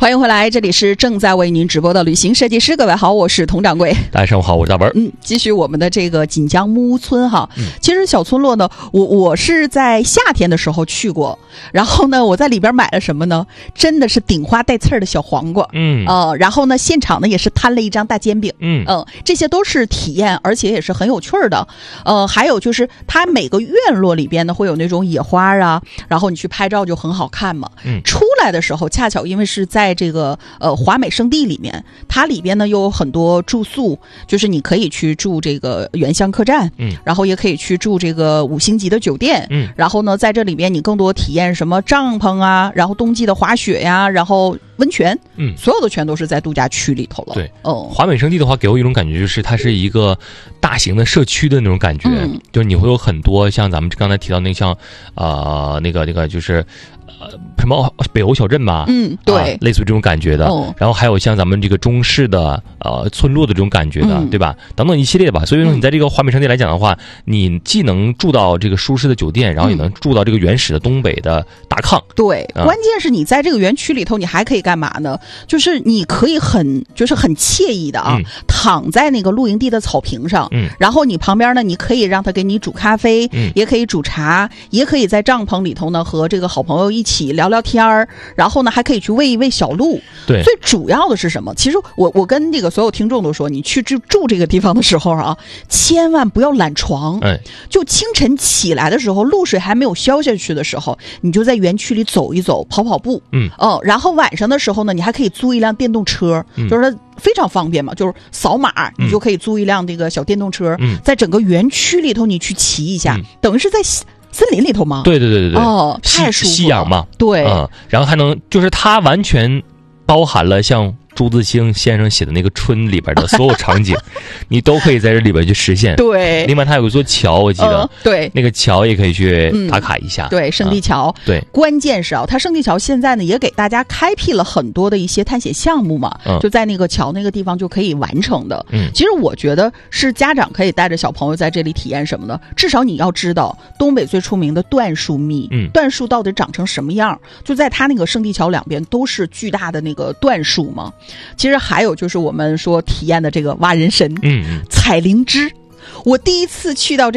欢迎回来，这里是正在为您直播的旅行设计师。各位好，我是佟掌柜。 大家上午好，我是大文。 继续我们的这个锦江木屋村哈。其实小村落呢，我是在夏天的时候去过，然后呢，我在里边买了什么呢？真的是顶花带刺儿的小黄瓜。然后呢，现场呢也是摊了一张大煎饼。这些都是体验，而且也是很有趣的。还有就是它每个院落里边呢会有那种野花啊，然后你去拍照就很好看嘛。出来的时候恰巧因为是在这个华美圣地里面，它里边呢又有很多住宿，就是你可以去住这个原乡客栈，然后也可以去住这个5星级的酒店，然后呢在这里边你更多体验什么帐篷啊，然后冬季的滑雪呀，然后温泉，所有的全都是在度假区里头了。 对，华美圣地的话给我一种感觉就是它是一个大型的社区的那种感觉，就是你会有很多像咱们刚才提到那像那个就是什么北欧小镇吧，对，类似于这种感觉的。然后还有像咱们这个中式的村落的这种感觉的，对吧？等等一系列吧。所以说你在这个华美圣地来讲的话，你既能住到这个舒适的酒店，然后也能住到这个原始的东北的大炕。对， 关键是你在这个园区里头，你还可以干嘛呢？就是你可以很惬意的躺在那个露营地的草坪上，然后你旁边呢，你可以让他给你煮咖啡，也可以煮茶，也可以在帐篷里头呢和这个好朋友一起聊聊天儿，然后呢还可以去喂一喂小鹿。对，最主要的是什么？其实我跟这个所有听众都说，你去住这个地方的时候啊，千万不要懒床。就清晨起来的时候，露水还没有消下去的时候，你就在园区里走一走，跑跑步。然后晚上的时候呢，你还可以租一辆电动车，就是它非常方便嘛，就是扫码你就可以租一辆这个小电动车，在整个园区里头你去骑一下，等于是在森林里头吗？ 对， 太舒服了， 夕阳嘛。 对， 然后还能就是它完全包含了像朱自清先生写的那个春里边的所有场景，你都可以在这里边去实现。对，另外它有一座桥，我记得，对，那个桥也可以去打卡一下。对，圣地桥。对，关键是它圣地桥现在呢也给大家开辟了很多的一些探险项目嘛，就在那个桥那个地方就可以完成的。其实我觉得是家长可以带着小朋友在这里体验什么呢？至少你要知道东北最出名的椴树蜜，椴树到底长成什么样？就在它那个圣地桥两边都是巨大的那个椴树嘛。其实还有就是我们说体验的这个挖人参，采灵芝。我第一次去到